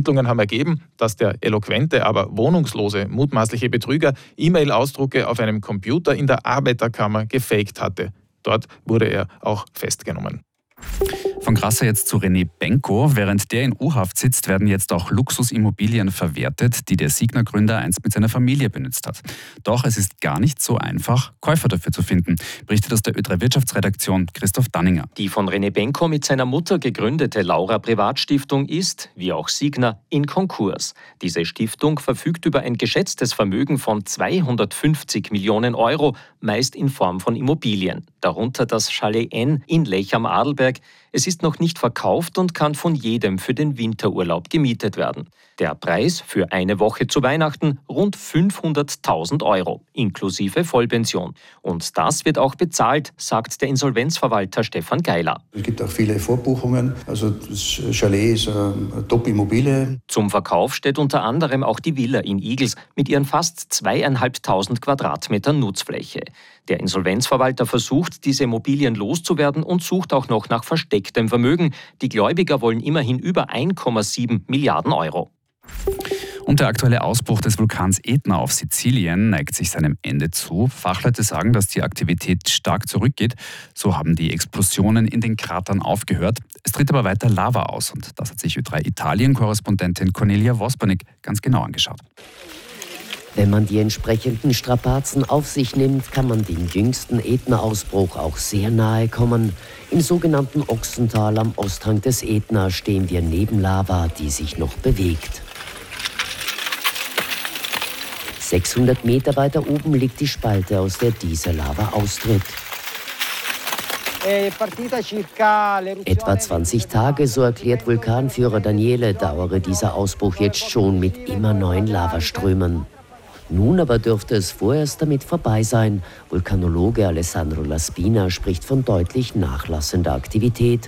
Ermittlungen haben ergeben, dass der eloquente, aber wohnungslose mutmaßliche Betrüger E-Mail-Ausdrucke auf einem Computer in der Arbeiterkammer gefaked hatte. Dort wurde er auch festgenommen. Von Grasser jetzt zu René Benko. Während der in U-Haft sitzt, werden jetzt auch Luxusimmobilien verwertet, die der Signa-Gründer einst mit seiner Familie benutzt hat. Doch es ist gar nicht so einfach, Käufer dafür zu finden, berichtet aus der Ö3 Wirtschaftsredaktion Christoph Danninger. Die von René Benko mit seiner Mutter gegründete Laura Privatstiftung ist, wie auch Signa, in Konkurs. Diese Stiftung verfügt über ein geschätztes Vermögen von 250 Millionen Euro, meist in Form von Immobilien. Darunter das Chalet N in Lech am Arlberg. Es ist noch nicht verkauft und kann von jedem für den Winterurlaub gemietet werden. Der Preis für eine Woche zu Weihnachten rund 500.000 Euro, inklusive Vollpension. Und das wird auch bezahlt, sagt der Insolvenzverwalter Stefan Geiler. Es gibt auch viele Vorbuchungen. Also das Chalet ist eine Top-Immobilie. Zum Verkauf steht unter anderem auch die Villa in Igls mit ihren fast 2.500 Quadratmetern Nutzfläche. Der Insolvenzverwalter versucht, diese Immobilien loszuwerden und sucht auch noch nach verstecktem Vermögen. Die Gläubiger wollen immerhin über 1,7 Milliarden Euro. Und der aktuelle Ausbruch des Vulkans Ätna auf Sizilien neigt sich seinem Ende zu. Fachleute sagen, dass die Aktivität stark zurückgeht. So haben die Explosionen in den Kratern aufgehört. Es tritt aber weiter Lava aus. Und das hat sich Ö3 Italien-Korrespondentin Cornelia Vospanik ganz genau angeschaut. Wenn man die entsprechenden Strapazen auf sich nimmt, kann man dem jüngsten Ätna-Ausbruch auch sehr nahe kommen. Im sogenannten Ochsental am Osthang des Ätna stehen wir neben Lava, die sich noch bewegt. 600 Meter weiter oben liegt die Spalte, aus der diese Lava austritt. Etwa 20 Tage, so erklärt Vulkanführer Daniele, dauere dieser Ausbruch jetzt schon mit immer neuen Lavaströmen. Nun aber dürfte es vorerst damit vorbei sein. Vulkanologe Alessandro Laspina spricht von deutlich nachlassender Aktivität.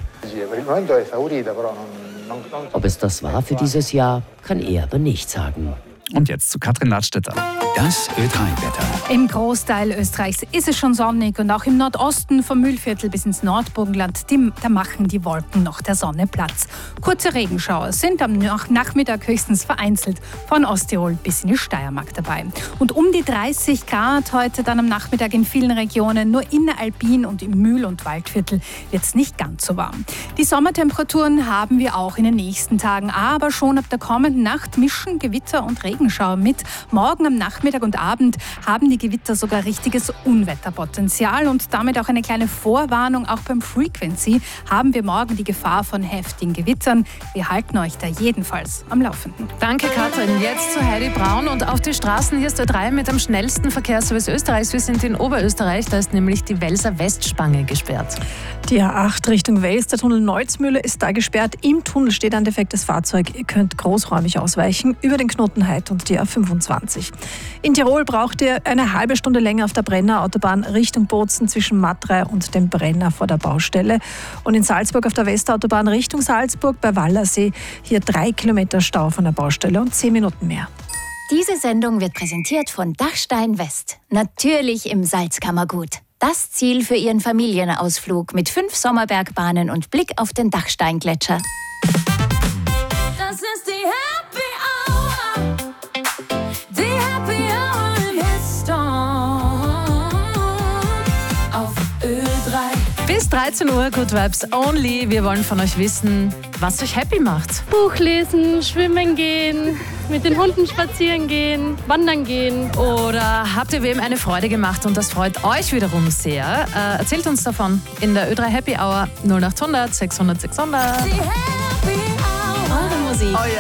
Ob es das war für dieses Jahr, kann er aber nicht sagen. Und jetzt zu Katrin Ladstätter. Das Ö3-Wetter. Im Großteil Österreichs ist es schon sonnig und auch im Nordosten vom Mühlviertel bis ins Nordburgenland, da machen die Wolken noch der Sonne Platz. Kurze Regenschauer sind am Nachmittag höchstens vereinzelt von Osttirol bis in die Steiermark dabei. Und um die 30 Grad heute dann am Nachmittag in vielen Regionen, nur inneralpin und im Mühl- und Waldviertel wird es nicht ganz so warm. Die Sommertemperaturen haben wir auch in den nächsten Tagen, aber schon ab der kommenden Nacht mischen Gewitter und Regenschauer mit. Morgen am Nachmittag und Abend haben die Gewitter sogar richtiges Unwetterpotenzial und damit auch eine kleine Vorwarnung. Auch beim Frequency haben wir morgen die Gefahr von heftigen Gewittern. Wir halten euch da jedenfalls am Laufenden. Danke, Katrin. Jetzt zu Heidi Braun und auf die Straßen. Hier ist der Ö3 mit am schnellsten Verkehrsservice Österreichs. Wir sind in Oberösterreich, da ist nämlich die Welser Westspange gesperrt. Die A8 Richtung Wels, der Tunnel Neuzmühle ist da gesperrt. Im Tunnel steht ein defektes Fahrzeug. Ihr könnt großräumig ausweichen über den Knotenheit und die A25. In Tirol braucht ihr eine halbe Stunde länger auf der Brenner Autobahn Richtung Bozen zwischen Matrei und dem Brenner vor der Baustelle. Und in Salzburg auf der Westautobahn Richtung Salzburg bei Wallersee hier 3 Kilometer Stau von der Baustelle und 10 Minuten mehr. Diese Sendung wird präsentiert von Dachstein West. Natürlich im Salzkammergut. Das Ziel für Ihren Familienausflug mit 5 Sommerbergbahnen und Blick auf den Dachsteingletscher. Das ist die Happy Hour. Die Happy Hour im Hitstorm auf Ö3. Bis 13 Uhr, Good Vibes Only. Wir wollen von euch wissen, was euch happy macht. Buch lesen, schwimmen gehen, mit den Hunden spazieren gehen, wandern gehen. Oder habt ihr wem eine Freude gemacht und das freut euch wiederum sehr? Erzählt uns davon in der Ö3 Happy Hour 0800 600 600. Die Happy Hour. Eure Musik. Oh yeah.